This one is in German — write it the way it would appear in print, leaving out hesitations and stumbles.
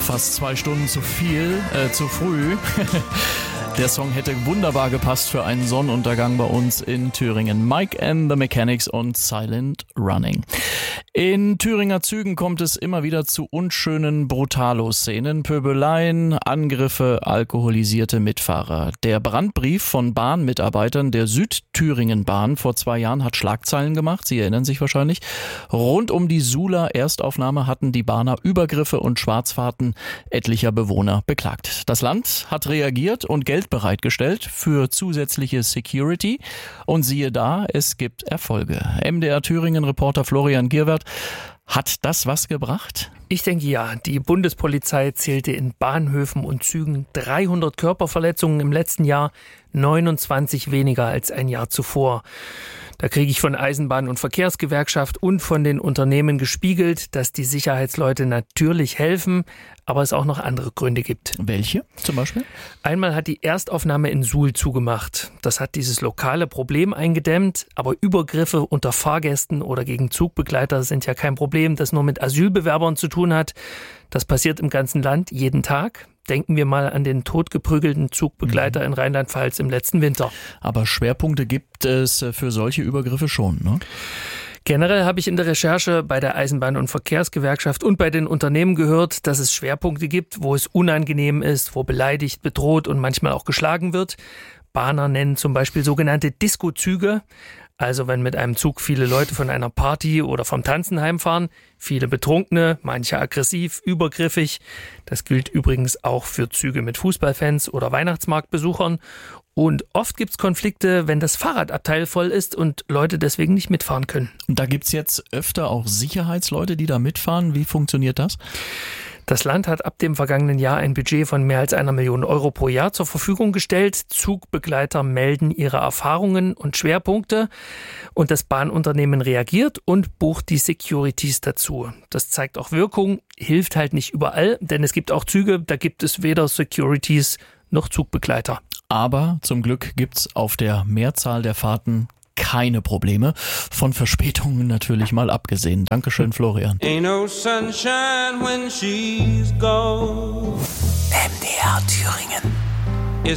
fast 2 Stunden zu früh. Der Song hätte wunderbar gepasst für einen Sonnenuntergang bei uns in Thüringen. Mike and the Mechanics und Silent Running. In Thüringer Zügen kommt es immer wieder zu unschönen Brutalo-Szenen, Pöbeleien, Angriffe, alkoholisierte Mitfahrer. Der Brandbrief von Bahnmitarbeitern der Südthüringen-Bahn vor 2 Jahren hat Schlagzeilen gemacht, Sie erinnern sich wahrscheinlich. Rund um die Suhler Erstaufnahme hatten die Bahner Übergriffe und Schwarzfahrten etlicher Bewohner beklagt. Das Land hat reagiert und Geld bereitgestellt für zusätzliche Security. Und siehe da, es gibt Erfolge. MDR Thüringen-Reporter Florian Gierwert, hat das was gebracht? Ich denke ja. Die Bundespolizei zählte in Bahnhöfen und Zügen 300 Körperverletzungen im letzten Jahr, 29 weniger als ein Jahr zuvor. Da kriege ich von Eisenbahn- und Verkehrsgewerkschaft und von den Unternehmen gespiegelt, dass die Sicherheitsleute natürlich helfen, aber es auch noch andere Gründe gibt. Welche zum Beispiel? Einmal hat die Erstaufnahme in Suhl zugemacht. Das hat dieses lokale Problem eingedämmt, aber Übergriffe unter Fahrgästen oder gegen Zugbegleiter sind ja kein Problem, das nur mit Asylbewerbern zu tun hat. Das passiert im ganzen Land jeden Tag. Denken wir mal an den totgeprügelten Zugbegleiter in Rheinland-Pfalz im letzten Winter. Aber Schwerpunkte gibt es für solche Übergriffe schon, ne? Generell habe ich in der Recherche bei der Eisenbahn- und Verkehrsgewerkschaft und bei den Unternehmen gehört, dass es Schwerpunkte gibt, wo es unangenehm ist, wo beleidigt, bedroht und manchmal auch geschlagen wird. Bahner nennen zum Beispiel sogenannte Disco-Züge. Also wenn mit einem Zug viele Leute von einer Party oder vom Tanzen heimfahren, viele Betrunkene, manche aggressiv, übergriffig. Das gilt übrigens auch für Züge mit Fußballfans oder Weihnachtsmarktbesuchern. Und oft gibt's Konflikte, wenn das Fahrradabteil voll ist und Leute deswegen nicht mitfahren können. Und da gibt's jetzt öfter auch Sicherheitsleute, die da mitfahren. Wie funktioniert das? Das Land hat ab dem vergangenen Jahr ein Budget von mehr als 1 Million Euro pro Jahr zur Verfügung gestellt. Zugbegleiter melden ihre Erfahrungen und Schwerpunkte und das Bahnunternehmen reagiert und bucht die Securities dazu. Das zeigt auch Wirkung, hilft halt nicht überall, denn es gibt auch Züge, da gibt es weder Securities noch Zugbegleiter. Aber zum Glück gibt's auf der Mehrzahl der Fahrten keine Probleme, von Verspätungen natürlich mal abgesehen. Dankeschön, Florian. Ain't no sunshine when she's gone. MDR Thüringen.